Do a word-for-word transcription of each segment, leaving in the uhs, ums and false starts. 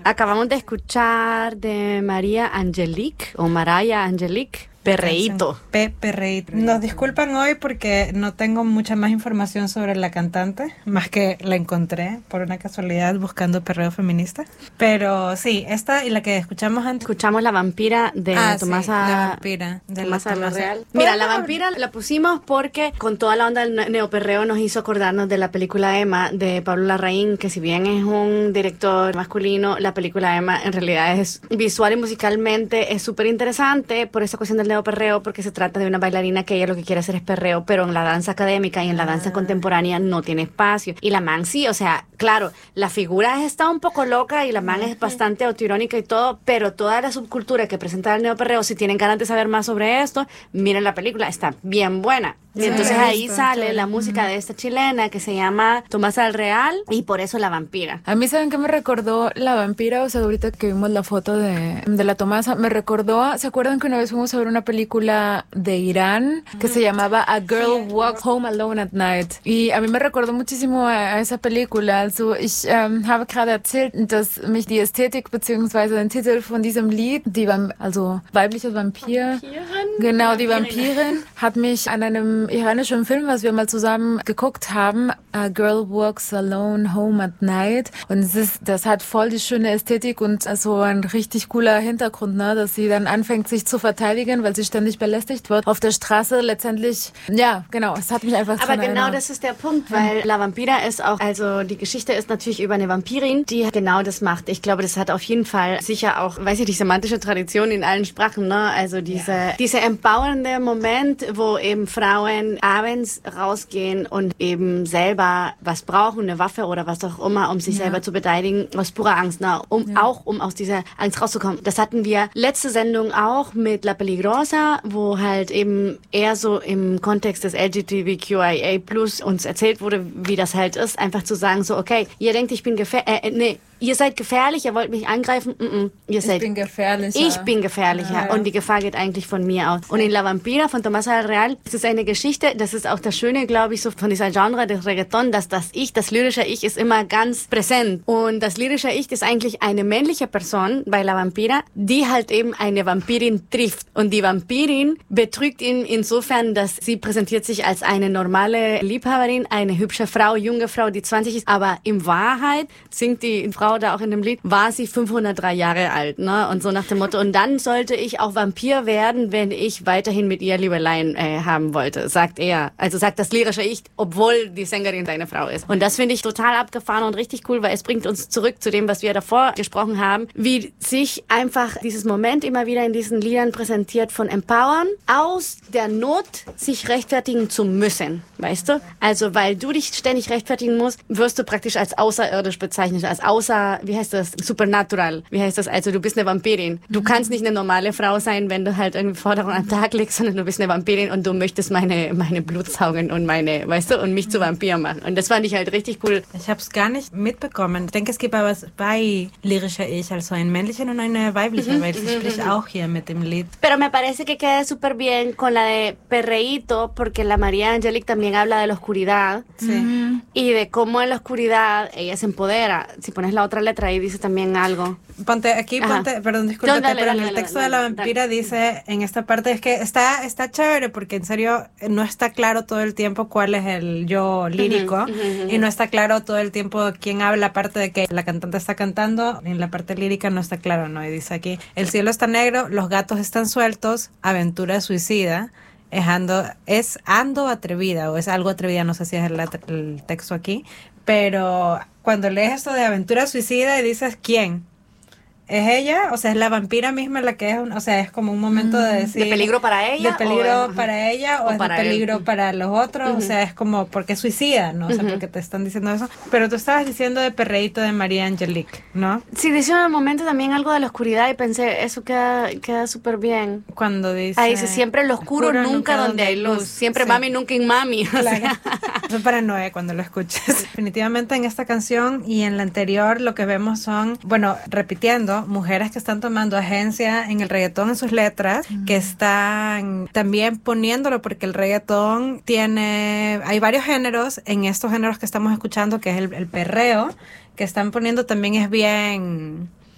Acabamos de escuchar de María Angelique o Mariah Angelique. Perreíto. Pe Perreíto. Nos disculpan hoy porque no tengo mucha más información sobre la cantante, más que la encontré por una casualidad buscando perreo feminista. Pero sí, esta y la que escuchamos antes. Escuchamos La Vampira de ah, Tomasa. Sí, la vampira. De Tomasa la Real. Mira, La Vampira la pusimos porque con toda la onda del neoperreo nos hizo acordarnos de la película Emma de Pablo Larraín, que si bien es un director masculino, la película Emma en realidad es visual y musicalmente es súper interesante por esa cuestión del perreo, porque se trata de una bailarina que ella lo que quiere hacer es perreo, pero en la danza académica y en la danza contemporánea no tiene espacio. Y la man sí, o sea, claro, la figura está un poco loca y la man es bastante autoirónica y todo, pero toda la subcultura que presenta el neoperreo, si tienen ganas de saber más sobre esto, miren la película, está bien buena. Y sí, entonces ahí esto, sale la música de esta chilena que se llama Tomasa del Real y por eso La Vampira. A mí, ¿saben qué me recordó La Vampira? O sea, ahorita que vimos la foto de, de la Tomasa, me recordó, ¿se acuerdan que una vez fuimos a ver una película de Irán que se llamaba A Girl Walks Home Alone at Night? Y a mí me recordó muchísimo a, a esa película. Also, ich ähm, habe gerade erzählt, dass mich die Ästhetik bzw. den Titel von diesem Lied, die Vamp also weiblicher Vampir, Vampirin? Genau, die Vampirin, hat mich an einem iranischen Film, was wir mal zusammen geguckt haben, A Girl Walks Alone Home at Night. Und es ist, das hat voll die schöne Ästhetik und so ein richtig cooler Hintergrund, ne, dass sie dann anfängt, sich zu verteidigen, weil sie ständig belästigt wird auf der Straße. Letztendlich, ja, genau, es hat mich einfach Aber genau erinnert. Das ist der Punkt, weil La Vampira ist auch, also die Geschichte ist natürlich über eine Vampirin, die genau das macht. Ich glaube, das hat auf jeden Fall sicher auch, weiß ich, die semantische Tradition in allen Sprachen, ne, also diese, ja. dieser empowernde Moment, wo eben Frauen abends rausgehen und eben selber was brauchen, eine Waffe oder was auch immer, um sich ja. selber zu beteiligen, aus purer Angst, ne? um ja. auch um aus dieser Angst rauszukommen. Das hatten wir letzte Sendung auch mit La Peligrosa, wo halt eben eher so im Kontext des L G B T Q I A plus uns erzählt wurde, wie das halt ist, einfach zu sagen so, okay, ihr denkt, ich bin gefährlich, äh, nee, ihr seid gefährlich, ihr wollt mich angreifen, mm -mm. ihr seid, ich bin gefährlicher. Ich bin gefährlicher ja, ja. und die Gefahr geht eigentlich von mir aus. Und in La Vampira von Tomasa del Real, das ist eine Geschichte, das ist auch das Schöne, glaube ich, so von dieser Genre des Reggaeton, dass das Ich, das lyrische Ich ist immer ganz präsent. Und das lyrische Ich ist eigentlich eine männliche Person bei La Vampira, die halt eben eine Vampirin trifft. Und die Vampirin betrügt ihn insofern, dass sie präsentiert sich als eine normale Liebhaberin, eine hübsche Frau, junge Frau, die zwanzig ist, aber in Wahrheit singt die Frau da auch in dem Lied, war sie fünfhundertdrei Jahre alt, ne? Und so nach dem Motto, und dann sollte ich auch Vampir werden, wenn ich weiterhin mit ihr Liebeleien äh, haben wollte, sagt er. Also sagt das lyrische Ich, obwohl die Sängerin seine Frau ist. Und das finde ich total abgefahren und richtig cool, weil es bringt uns zurück zu dem, was wir davor gesprochen haben, wie sich einfach dieses Moment immer wieder in diesen Liedern präsentiert von Empowern, aus der Not sich rechtfertigen zu müssen, weißt du? Also, weil du dich ständig rechtfertigen musst, wirst du praktisch als außerirdisch bezeichnet, als außer, wie heißt das, supernatural, wie heißt das, also du bist eine Vampirin. Du kannst nicht eine normale Frau sein, wenn du halt irgendwie Forderungen an den Tag legst, sondern du bist eine Vampirin und du möchtest meine, meine Blut saugen und meine, weißt du, und mich zu Vampir machen. Und das fand ich halt richtig cool. Ich habe es gar nicht mitbekommen. Ich denke, es gibt aber zwei lyrische Ich, also ein männlichen und eine weibliche, mhm. weil sie spricht auch hier mit dem Lied. Pero me parece que queda súper bien con la de Perreíto, porque la María Angelique también habla de la oscuridad sí. y de cómo en la oscuridad ella se empodera. Si pones la otra letra ahí dice también algo. Ponte aquí, Ajá. ponte, perdón, discúlpate, no, dale, pero dale, en el texto dale, dale, de La Vampira dale. dice en esta parte, es que está, está chévere porque en serio no está claro todo el tiempo cuál es el yo lírico uh-huh, uh-huh, uh-huh. y no está claro todo el tiempo quién habla, aparte de que la cantante está cantando, en la parte lírica no está claro, ¿no? Y dice aquí, el cielo está negro, los gatos están sueltos, aventura suicida, es ando, es ando atrevida o es algo atrevida, no sé si es el, el texto aquí, pero cuando lees esto de aventura suicida y dices ¿quién? ¿Es ella? O sea, ¿es la vampira misma la que es? Un, o sea, es como un momento de decir... ¿De peligro para ella? ¿De peligro o es, para ella o, o es de peligro él? Para los otros? Uh-huh. O sea, es como, porque suicida, ¿no? O sea, uh-huh. porque te están diciendo eso. Pero tú estabas diciendo de Perreíto de María Angelique, ¿no? Sí, dice en el momento también algo de la oscuridad y pensé, eso queda queda súper bien. Cuando dice... Ahí dice, siempre en lo oscuro, oscuro nunca, nunca donde hay luz. luz. Siempre sí. Mami, nunca en mami. Claro. O sea. Eso para Noé cuando lo escuches. Definitivamente en esta canción y en la anterior lo que vemos son, bueno, repitiendo, mujeres que están tomando agencia en el reggaetón en sus letras, mm. que están también poniéndolo porque el reggaetón tiene, hay varios géneros, en estos géneros que estamos escuchando, que es el, el perreo, que están poniendo también es bien...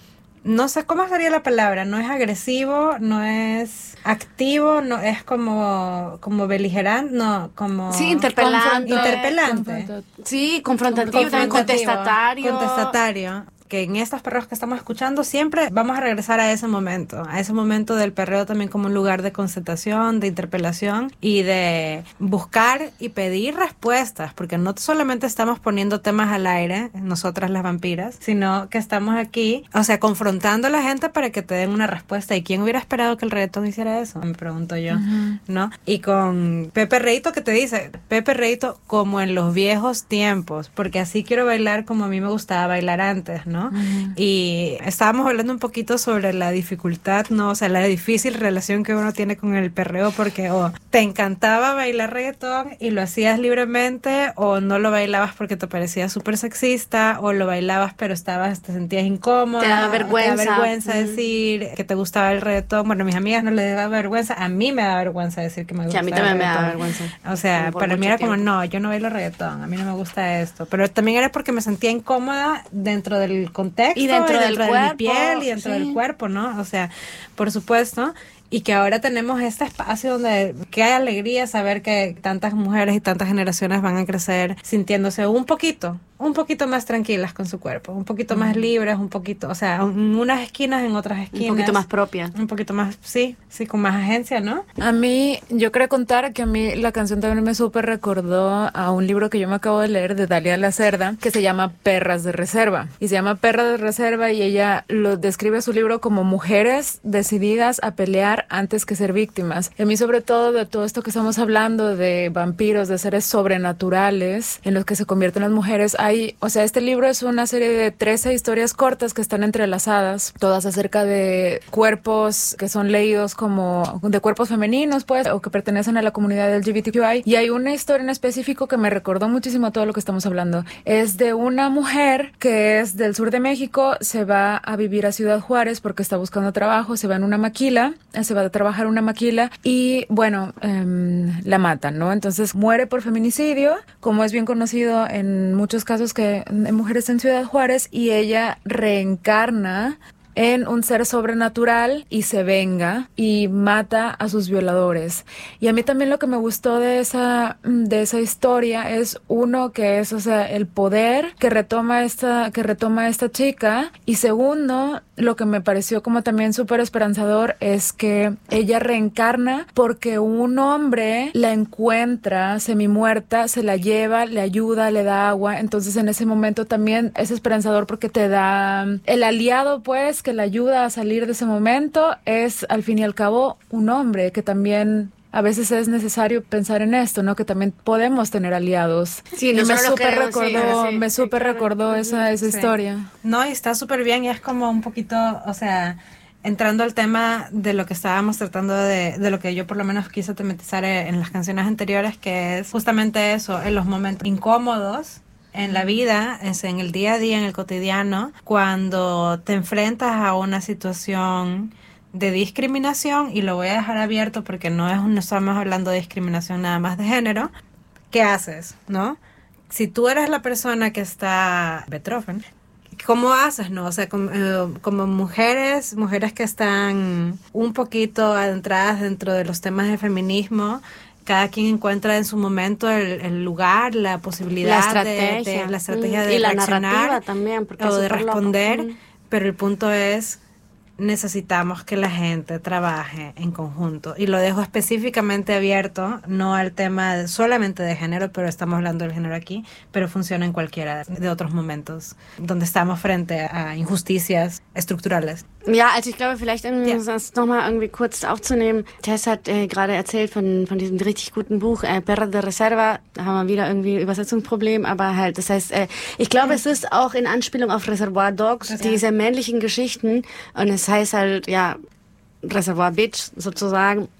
no sé cómo sería la palabra, no es agresivo, no es activo, no es como, como beligerante, no, como... Sí, interpelante. Interpelante. Confronta- sí, confrontativo, también contestatario. Contestatario. Que en estas perreos que estamos escuchando siempre vamos a regresar a ese momento, a ese momento del perreo también como un lugar de constatación, de interpelación y de buscar y pedir respuestas, porque no solamente estamos poniendo temas al aire, nosotras las vampiras, sino que estamos aquí, o sea, confrontando a la gente para que te den una respuesta. ¿Y quién hubiera esperado que el reggaetón hiciera eso? Me pregunto yo, uh-huh. ¿no? Y con Pepe Reito que te dice, Pepe Reito como en los viejos tiempos, porque así quiero bailar como a mí me gustaba bailar antes, ¿no? Uh-huh. Y estábamos hablando un poquito sobre la dificultad, ¿no? O sea, la difícil relación que uno tiene con el perreo, porque o te encantaba bailar reggaetón y lo hacías libremente, o no lo bailabas porque te parecía súper sexista, o lo bailabas pero estabas, te sentías incómoda, te daba vergüenza, te daba vergüenza uh-huh. decir que te gustaba el reggaetón. Bueno, a mis amigas no les daba vergüenza, a mí me da vergüenza decir que me gustaba que a mí también el me reggaetón. da vergüenza. O sea, para mí era tiempo. Como, no, yo no bailo reggaetón, a mí no me gusta esto, pero también era porque me sentía incómoda dentro del contexto y dentro, y del dentro de cuerpo, mi piel y dentro sí. del cuerpo, ¿no? O sea, por supuesto. Y que ahora tenemos este espacio donde qué alegría saber que tantas mujeres y tantas generaciones van a crecer sintiéndose un poquito, un poquito más tranquilas con su cuerpo, un poquito mm. más libres, un poquito, o sea, en unas esquinas, en otras esquinas. Un poquito más propia. Un poquito más, sí, sí, con más agencia, ¿no? A mí, yo quería contar que a mí la canción también me súper recordó a un libro que yo me acabo de leer de Dalia Lacerda, que se llama Perras de Reserva. Y se llama Perras de Reserva y ella lo describe su libro como mujeres decididas a pelear antes que ser víctimas. Y a mí, sobre todo de todo esto que estamos hablando de vampiros, de seres sobrenaturales en los que se convierten las mujeres, hay, o sea, este libro es una serie de trece historias cortas que están entrelazadas, todas acerca de cuerpos que son leídos como de cuerpos femeninos, pues, o que pertenecen a la comunidad L G B T Q I. Y hay una historia en específico que me recordó muchísimo a todo lo que estamos hablando. Es de una mujer que es del sur de México, se va a vivir a Ciudad Juárez porque está buscando trabajo, se va en una maquila, se va a trabajar una maquila y, bueno, um, la matan, ¿no? Entonces muere por feminicidio, como es bien conocido en muchos casos que en mujeres en Ciudad Juárez, y ella reencarna en un ser sobrenatural y se venga y mata a sus violadores. Y a mí también lo que me gustó de esa de esa historia es, uno, que es, o sea, el poder que retoma esta que retoma esta chica, y segundo, lo que me pareció como también súper esperanzador es que ella reencarna porque un hombre la encuentra semimuerta, se la lleva, le ayuda, le da agua. Entonces en ese momento también es esperanzador porque te da el aliado, pues, que la ayuda a salir de ese momento, es al fin y al cabo un hombre, que también a veces es necesario pensar en esto, ¿no? Que también podemos tener aliados. Sí, y no me súper queremos, recordó, sí, sí, me sí, súper claro. recordó esa, esa Sí. historia. No, y está súper bien, y es como un poquito, o sea, entrando al tema de lo que estábamos tratando de, de lo que yo por lo menos quise tematizar en las canciones anteriores, que es justamente eso, en los momentos incómodos en la vida, es en el día a día, en el cotidiano, cuando te enfrentas a una situación de discriminación, y lo voy a dejar abierto porque no es no estamos hablando de discriminación nada más de género. ¿Qué haces, no? Si tú eres la persona que está Beethoven, ¿cómo haces, no? O sea, como, eh, como mujeres, mujeres que están un poquito adentradas dentro de los temas de feminismo, cada quien encuentra en su momento el, el lugar, la posibilidad, la estrategia de, de, la estrategia mm, de y la reaccionar narrativa también, porque o es de súper responder, loco. pero el punto es, necesitamos que la gente trabaje en conjunto, y lo dejo específicamente abierto, no al tema de, solamente de género, pero estamos hablando del género aquí, pero funciona en cualquiera de, de otros momentos donde estamos frente a injusticias estructurales. Ja, also ich glaube, vielleicht um ja. das nochmal irgendwie kurz aufzunehmen. Tess hat äh, gerade erzählt von von diesem richtig guten Buch, äh, Perras de Reserva. Da haben wir wieder irgendwie Übersetzungsproblem, aber halt, das heißt, äh, ich glaube, ja. es ist auch in Anspielung auf Reservoir Dogs, das, diese ja. männlichen Geschichten, und es heißt halt, ja, Reservoir Bitch sozusagen.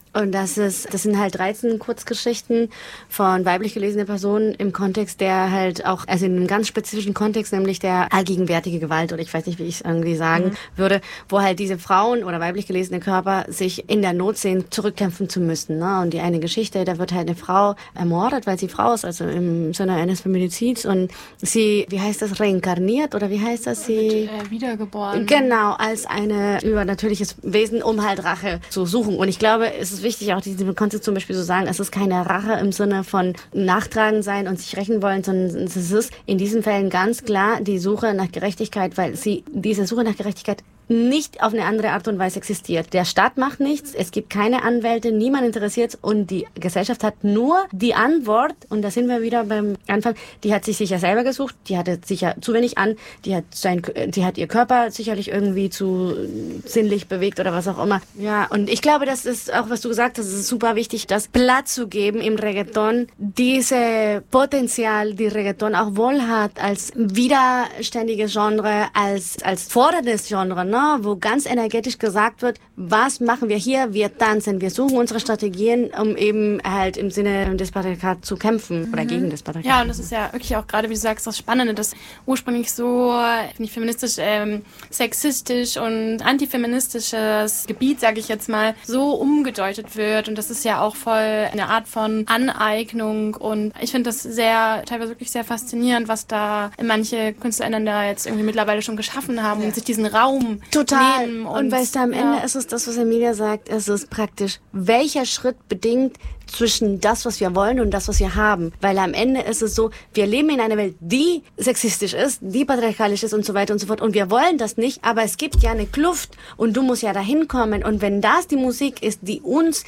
Und das ist, das sind halt dreizehn Kurzgeschichten von weiblich gelesenen Personen im Kontext, der halt auch, also in einem ganz spezifischen Kontext, nämlich der allgegenwärtige Gewalt, oder ich weiß nicht, wie ich es irgendwie sagen mhm. würde, wo halt diese Frauen oder weiblich gelesene Körper sich in der Not sehen, zurückkämpfen zu müssen. Ne? Und die eine Geschichte, da wird halt eine Frau ermordet, weil sie Frau ist, also im Sinne eines Feminizids, und sie, wie heißt das, reinkarniert, oder wie heißt das? Sie wird, äh, wiedergeboren. Genau, als eine übernatürliches Wesen, um halt Rache zu suchen. Und ich glaube, es ist wichtig, auch diesen Kontext zum Beispiel zu sagen, es ist keine Rache im Sinne von nachtragen sein und sich rächen wollen, sondern es ist in diesen Fällen ganz klar die Suche nach Gerechtigkeit, weil sie diese Suche nach Gerechtigkeit nicht auf eine andere Art und Weise existiert. Der Staat macht nichts, es gibt keine Anwälte, niemand interessiert, und die Gesellschaft hat nur die Antwort, und da sind wir wieder beim Anfang, die hat sich sicher selber gesucht, die hatte sicher zu wenig an, die hat sein, die hat ihr Körper sicherlich irgendwie zu sinnlich bewegt oder was auch immer. Ja, und ich glaube, das ist auch, was du gesagt hast, es ist super wichtig, das Platz zu geben im Reggaeton, diese Potenzial, die Reggaeton auch wohl hat, als widerständiges Genre, als, als forderndes Genre, ne? Wo ganz energetisch gesagt wird, was machen wir hier? Wir tanzen, wir suchen unsere Strategien, um eben halt im Sinne des Patriarchats zu kämpfen mhm. oder gegen das Patriarchat. Ja, und das ist ja wirklich auch gerade, wie du sagst, das Spannende, dass ursprünglich so nicht feministisch, ähm, sexistisch und antifeministisches Gebiet, sage ich jetzt mal, so umgedeutet wird, und das ist ja auch voll eine Art von Aneignung, und ich finde das sehr, teilweise wirklich sehr faszinierend, was da manche KünstlerInnen da jetzt irgendwie mittlerweile schon geschaffen haben und sich diesen Raum Total. nehmen. Und, Und weißt du, am ja. Ende ist es das, was Emilia sagt, es ist praktisch, welcher Schritt bedingt zwischen das, was wir wollen und das, was wir haben. Weil am Ende ist es so, wir leben in einer Welt, die sexistisch ist, die patriarchalisch ist und so weiter und so fort. Und wir wollen das nicht, aber es gibt ja eine Kluft und du musst ja dahin kommen. Und wenn das die Musik ist, die uns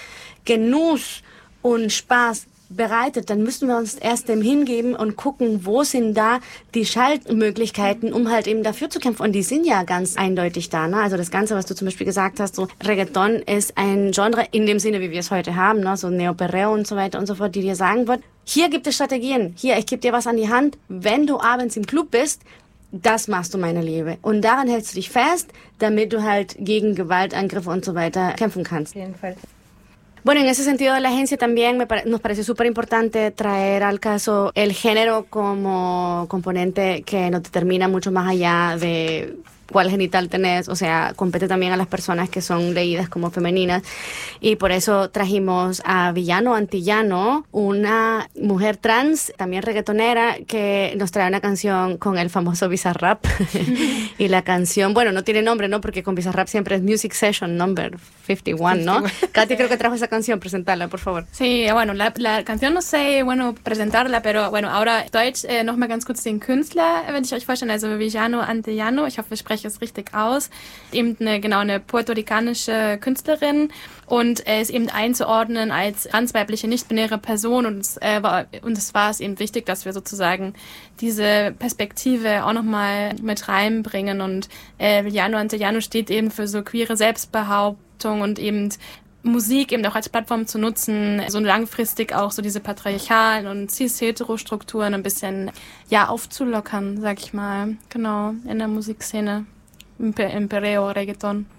Genuss und Spaß bereitet, dann müssen wir uns erst dem hingeben und gucken, wo sind da die Schaltmöglichkeiten, um halt eben dafür zu kämpfen. Und die sind ja ganz eindeutig da. Ne? Also das Ganze, was du zum Beispiel gesagt hast, so Reggaeton ist ein Genre in dem Sinne, wie wir es heute haben, ne? So Neoperreo und so weiter und so fort, die dir sagen wird, hier gibt es Strategien, hier, ich gebe dir was an die Hand, wenn du abends im Club bist, das machst du, meine Liebe. Und daran hältst du dich fest, damit du halt gegen Gewaltangriffe und so weiter kämpfen kannst. Auf jeden Fall. Bueno, en ese sentido de la agencia también me pare- nos pareció súper importante traer al caso el género como componente que nos determina mucho más allá de cuál genital tenés, o sea, compete también a las personas que son leídas como femeninas, y por eso trajimos a Villano Antillano, una mujer trans, también reggaetonera, que nos trae una canción con el famoso Bizarrap, y la canción, bueno, no tiene nombre, ¿no? Porque con Bizarrap siempre es Music Session Number cincuenta y uno, ¿no? Katy creo que trajo esa canción, presentarla, por favor. Sí, bueno, la, la Canción no sé, bueno, presentarla, pero bueno, ahora Deutsch, äh, noch mal ganz kurz den Künstler, wenn ich euch vorstelle, also Villano Antillano, ich hoffe, ich spreche es richtig aus, eben eine, genau, eine puerto-ricanische Künstlerin, und er ist eben einzuordnen als transweibliche, nicht-binäre Person, und es, äh, war, und es war es eben wichtig, dass wir sozusagen diese Perspektive auch nochmal mit reinbringen, und äh, Villano Antillano steht eben für so queere Selbstbehauptung und eben Musik eben auch als Plattform zu nutzen, so langfristig auch so diese patriarchalen und cis-hetero-Strukturen ein bisschen, ja, aufzulockern, sag ich mal, genau, in der Musikszene, im Perreo, Reggaeton.